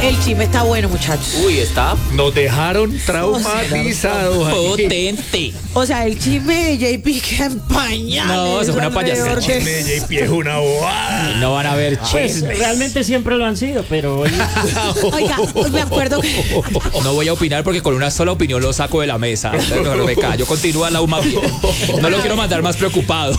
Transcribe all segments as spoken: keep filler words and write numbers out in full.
El chisme está bueno, muchachos. Uy, está Nos dejaron traumatizados. potente. O sea, el chisme de J P que en pañales. No, eso es una payasada. alrededor de- El chisme de J P es una bobada. No van a ver Pues chismes. realmente siempre lo han sido, pero hoy Oiga, me acuerdo que... No voy a opinar porque con una sola opinión lo saco de la mesa. No, me callo, continúa la más bien. No lo quiero mandar más preocupado.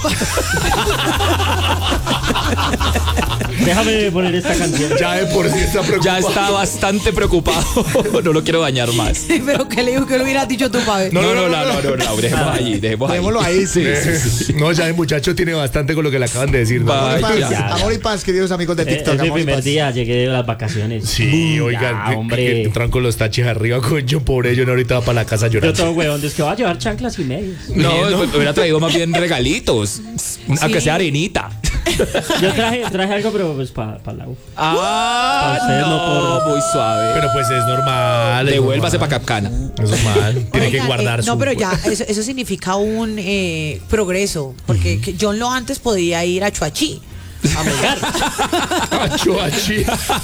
déjame poner esta canción. Ya de por sí está preocupado. Ya está bastante preocupado. No lo quiero dañar más. Pero que le digo que lo hubieras dicho tú, Pablo. No, no, no, no, no, no, no, dejemos ahí, dejemos ahí. Dejémoslo ahí, sí. No, ya el muchacho tiene bastante con lo que le acaban de decir. ¿no? Ay, Amor y ya. paz, amor y paz, queridos amigos de Eh, TikTok. es mi amor y primer paz. día, llegué de las vacaciones. Sí, oigan, Ya, que- que hombre. entran con los taches arriba con yo, pobre yo, no ahorita va para la casa Yo llorando. todo huevón, es que voy a llevar chanclas y medias. No, me hubiera traído más bien regalitos. Aunque sea arenita. Yo traje, traje algo, pero pues para pa la U. Ah, Para ustedes no, no, por- muy suave. Pero pues es normal. es Devuélvase normal. para Capcana. Es normal. Tiene que Oiga, guardar eh, su. No, pero ya, eso, eso significa un eh, progreso. Porque que John lo antes podía ir a Chuachi. A megar. Acho, achi.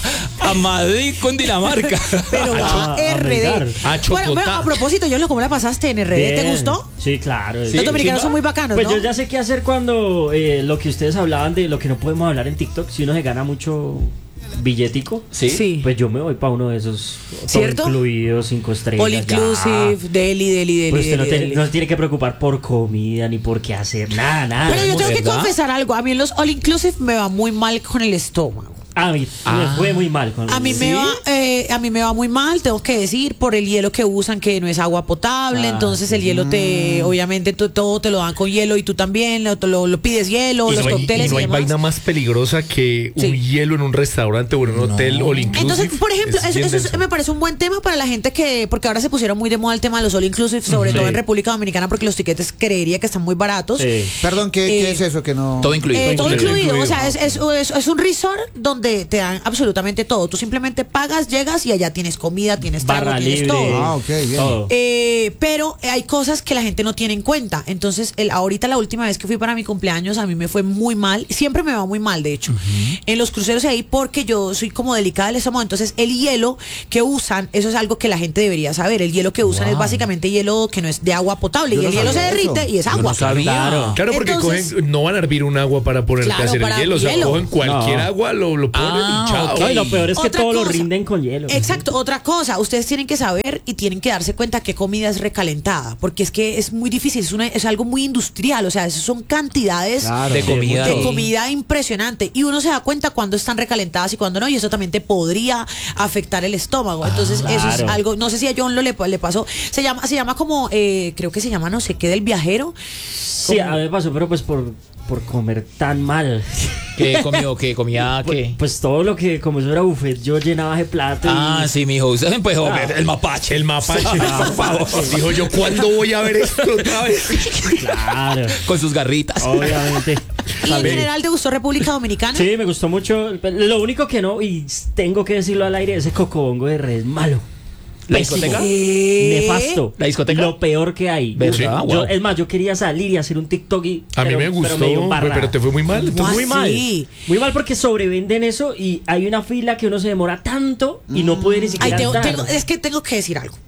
A Madrid con Dinamarca. Pero A- a a R megar. D. A Bueno, Chocotá. bueno, a propósito, John, ¿cómo la pasaste en R D? ¿Te Bien. gustó? Sí, claro. Los dominicanos son muy bacanos, Pues ¿no? yo ya sé qué hacer cuando eh, lo que ustedes hablaban de lo que no podemos hablar en TikTok, si uno se gana mucho billetico, Sí. Sí. pues yo me voy para uno de esos todo ¿Cierto? incluido, cinco estrellas. All inclusive, ya. deli, deli, deli, Pues usted no, deli, tiene- deli. no se tiene que preocupar por comida ni por qué hacer, nada, nada. Pero yo tengo que ¿verdad? confesar algo. A mí en los all inclusive me va muy mal con el estómago. A mí me fue muy mal con A mí me va, eh, a mí me va muy mal, tengo que decir, por el hielo que usan, que no es agua potable. Ah, entonces el hielo te, obviamente tú- todo te lo dan con hielo y tú también lo, lo, lo pides hielo, Y los no hay, y cócteles y, no hay demás. vaina más peligrosa que Sí. un hielo en un restaurante o en un hotel all inclusive. Entonces, por ejemplo, Es eso, bien eso es- denso. me parece un buen tema para la gente que, porque ahora se pusieron muy de moda el tema de los all inclusive, sobre Sí. todo en República Dominicana, porque los tiquetes creería que están muy baratos. Sí. Perdón, ¿qué, Eh, qué es eso? Que no. Todo incluido. Eh, todo incluido. incluido, o sea, es, es, es- es un resort donde te dan absolutamente todo. Tú simplemente pagas, llegas y allá tienes comida, tienes trago, Barra tienes libre. todo. Ah, ok, bien. Todo. Eh, pero hay cosas que la gente no tiene en cuenta. Entonces, el, ahorita la última vez que fui para mi cumpleaños, a mí me fue muy mal. Siempre me va muy mal, de hecho. En los cruceros y ahí, porque yo soy como delicada del estómago. Entonces, el hielo que usan, eso es algo que la gente debería saber. El hielo que usan es básicamente hielo que no es de agua potable. Yo y no el hielo se sabía derrite eso. y es agua. no sabía. Claro. Claro, porque Entonces- cogen, no van a hervir un agua para ponerte Claro, a hacer el para hielo. O sea, hielo. cogen cualquier No. agua, lo, lo ponen Ah, y chao. ok. No, y lo peor es que Otra todo lo cosa. rinden con hielo. Exacto, otra cosa, ustedes tienen que saber y tienen que darse cuenta qué comida es recalentada, porque es que es muy difícil, es, una, es algo muy industrial, o sea, eso son cantidades Claro. De comida. de comida impresionante y uno se da cuenta cuando están recalentadas y cuando no, y eso también te podría afectar el estómago. Entonces, eso es claro. algo, no sé si a John lo le, le pasó, se llama, se llama como, eh, creo que se llama no sé qué del viajero. Sí, a mí me pasó, pero pues por, por comer tan mal. ¿Qué comió? ¿Qué comía? Pues, ¿Qué? pues todo lo que, como eso era buffet, yo llenaba ese plato. y- Ah, sí, mijo. Usted pues, hombre, el mapache. El mapache, por favor. Dijo yo, ¿cuándo voy a ver esto otra vez? Claro, Con sus garritas. obviamente. Y en general te gustó República Dominicana. Sí, me gustó mucho. Lo único que no, y tengo que decirlo al aire, ese cocobongo de res malo. ¿La Pésimo. discoteca? ¿Qué? Nefasto. ¿La discoteca? Lo peor que hay. ¿Verdad? Yo- Wow. es más, yo quería salir y hacer un TikTok y. A mí pero- me pero gustó, dio pero, embarrada. te fue muy mal. ¿Cómo Muy mal. así? Muy mal porque sobrevenden eso y hay una fila que uno se demora tanto y no puede ni Ay, siquiera tengo- entrar. tengo- es que tengo que decir algo.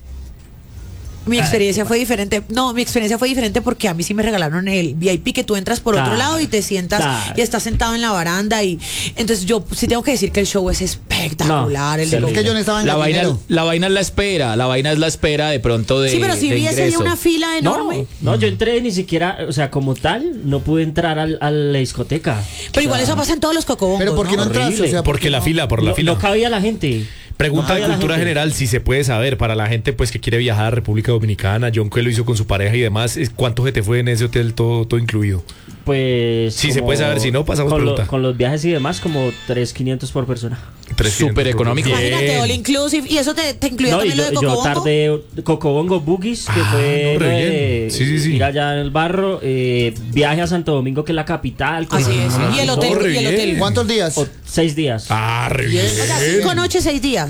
Mi experiencia fue diferente. No, mi experiencia fue diferente porque a mí sí me regalaron el V I P que tú entras por otro Claro, lado y te sientas claro. y estás sentado en la baranda y entonces yo sí tengo que decir que el show es espectacular. No, el sí, de es Es que yo no estaba en La vaina, Gallinero. la vaina es la espera. La vaina es la espera de pronto de. Sí, pero si de vi ese día ingreso. una fila enorme. No, no, yo entré ni siquiera, o sea, como tal, no pude entrar al- a la discoteca. Pero igual eso pasa en todos los cocobongos. Pero ¿por qué no entraste? Horrible. O sea, Porque la fila, por la No, fila. no cabía la gente. Pregunta No de cabía la cultura gente. general, si se puede saber, para la gente pues que quiere viajar a República Dominicana, John que lo hizo con su pareja y demás, es- ¿cuánto se te fue en ese hotel todo, todo incluido? Pues. Sí, se como- puede saber, si no, pasamos con, lo- pregunta. con los viajes y demás, como tres mil quinientos por persona. Súper económico. Imagínate, Bien. all inclusive. Y eso te, te incluía No, y también lo yo, de yo cocobongo. tardé Cocobongo Boogies, que Ah, fue no, re lo bien. de Sí, sí, sí. ir allá en el barro, eh, viaje a Santo Domingo, que es la capital. con- Así es. Ah, Y el no, hotel. re y el bien. hotel. ¿Cuántos días? o- seis días. Ah, re bien. O sea, cinco noches, seis días.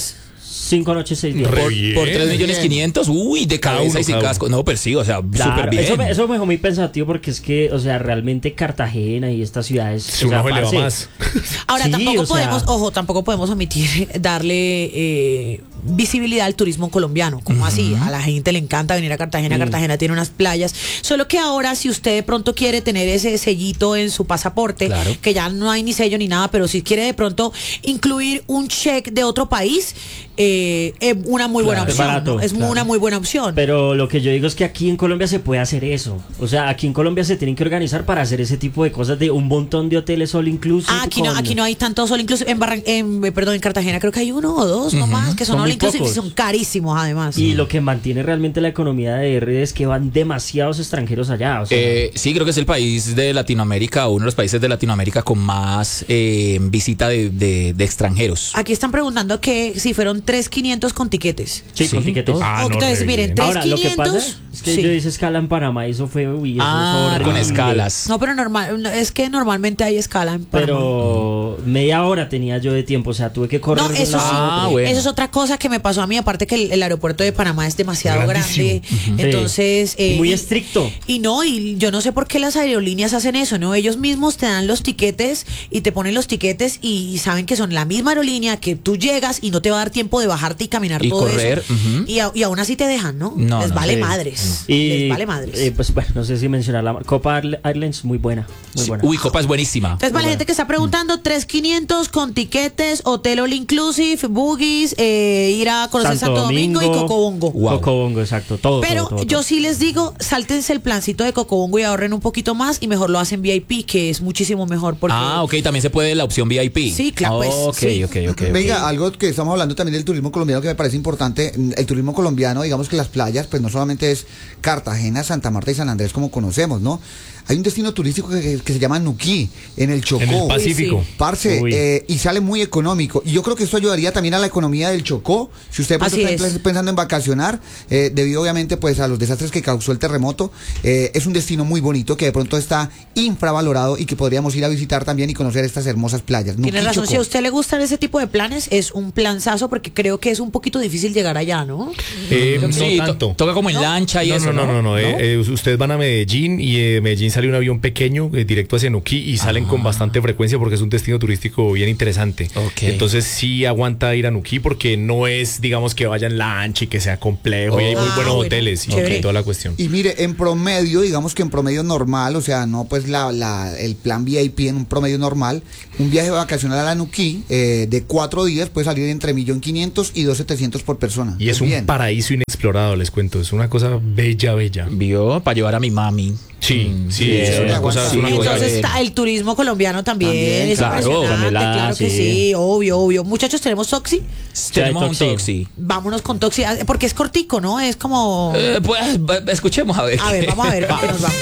Cinco noches, seis días. Re Por, bien, por tres millones bien. quinientos, uy, de Cada cabeza uno, y sin cada casco. No, pero sí, o sea, Claro, súper bien. Eso me, eso me dejó muy pensativo porque es que, o sea, realmente Cartagena y estas ciudades. Si o uno sea, se le va parce, más. Ahora Sí, tampoco o sea- podemos, ojo, tampoco podemos omitir darle eh, visibilidad al turismo colombiano, como así, a la gente le encanta venir a Cartagena, Cartagena tiene unas playas, solo que ahora si usted de pronto quiere tener ese sellito en su pasaporte, Claro. que ya no hay ni sello ni nada, pero si quiere de pronto incluir un check de otro país, eh, es una muy buena Claro, es opción, barato, ¿no? Es claro. una muy buena opción. Pero lo que yo digo es que aquí en Colombia se puede hacer eso. O sea, aquí en Colombia se tienen que organizar para hacer ese tipo de cosas de un montón de hoteles all inclusive. Ah, aquí no, con- aquí no hay tanto all inclusive. En, Barran- en, eh, perdón, en Cartagena creo que hay uno o dos nomás que son, Son all muy inclusive y pocos. son carísimos además. Y lo que mantiene realmente la economía de R es que van demasiados extranjeros allá. O sea, Eh, sí, creo que es el país de Latinoamérica, uno de los países de Latinoamérica con más eh, visita de, de- de extranjeros. Aquí están preguntando que si fueron tres mil quinientos con tiquetes. sí, con sí, tiquetes. Ah, no, Entonces, re miren, bien. tres Ahora, lo que pasa quinientos, es que sí. yo hice escala en Panamá y eso fue, uy, eso Ah, es con horrible. escalas. No, pero normal, no, es que normalmente hay escala en Panamá. Pero media hora tenía yo de tiempo, o sea, tuve que correr. No, de un eso lado sí. a Ah, otro. bueno. Eso es otra cosa que me pasó a mí, aparte que el, el aeropuerto de Panamá es demasiado Grandísimo. grande. Entonces. Y eh, muy y- estricto. Y no, y yo no sé por qué las aerolíneas hacen eso, ¿no? Ellos mismos te dan los tiquetes y te ponen los tiquetes y saben que son la misma aerolínea, que tú llegas y no te va a dar tiempo de bajarte y caminar Y todo correr, eso. ujú. Y, a- y aún así te dejan, ¿no? No, Les no, vale sí. madres. Y Les vale madres. eh, pues bueno, no sé si mencionar la Copa Airlines, muy buena, muy Sí. buena. Uy, Copa es buenísima. Entonces, para la gente que está preguntando, tres mil quinientos con tiquetes, hotel all inclusive, boogies, eh, ir a conocer Santo, Domingo, y Cocobongo. Wow. Cocobongo, exacto, todo. Pero todo, todo, yo todo. sí les digo, sáltense el plancito de Cocobongo y ahorren un poquito más y mejor lo hacen V I P, que es muchísimo mejor porque Ah, ok, también se puede la opción V I P. Sí, claro, pues, Ok, sí. ok, ok. ok. Venga, algo que estamos hablando también del turismo colombiano que me parece importante. El turismo colombiano, digamos que las playas, pues no solamente es Cartagena, Santa Marta y San Andrés como conocemos, ¿no? Hay un destino turístico que, que se llama Nuquí, en el Chocó. En el Pacífico. Sí, sí. Parce, Uy. eh, y sale muy económico. Y yo creo que esto ayudaría también a la economía del Chocó. Si usted por Así ejemplo, es. está pensando en vacacionar, eh, debido obviamente pues a los desastres que causó el terremoto, eh, es un destino muy bonito que de pronto está infravalorado y que podríamos ir a visitar también y conocer estas hermosas playas. Tiene Nuquí, razón, Chocó. si a usted le gustan ese tipo de planes, es un planzazo porque creo que es un poquito difícil llegar allá, ¿no? Eh, no Sí, to- tanto. toca como en lancha y No, eso, no, no, no, no, eh, eh, ustedes van a Medellín y de Medellín sale un avión pequeño eh, directo hacia Nuquí y salen con bastante frecuencia porque es un destino turístico bien interesante. Ok. Entonces sí aguanta ir a Nuquí porque no es, digamos, que vaya en lancha y que sea complejo y hay muy Ah, buenos bueno, hoteles y chévere. toda la cuestión. Y mire, en promedio, digamos que en promedio normal, o sea, no pues la, la, el plan V I P en un promedio normal, un viaje vacacional a la Nuquí eh, de cuatro días puede salir entre un millón quinientos y dos setecientos por persona. Y es un bien. paraíso inexplorado, les cuento. Es una cosa bella, bella. Vio para llevar a mi mami. Sí, Mm, sí, bien. es una cosa, es Sí, una voy a cosa Entonces ver. está el turismo colombiano también, También, es claro, impresionante, Pamela, claro que sí. sí, obvio, obvio. Muchachos, tenemos Toxi, Tenemos un Toxi. Toxi. vámonos con Toxi, ah, porque es cortico, ¿no? Es como... Eh, pues, va- escuchemos a ver. A ver, vamos a ver, ¿con qué nos vamos?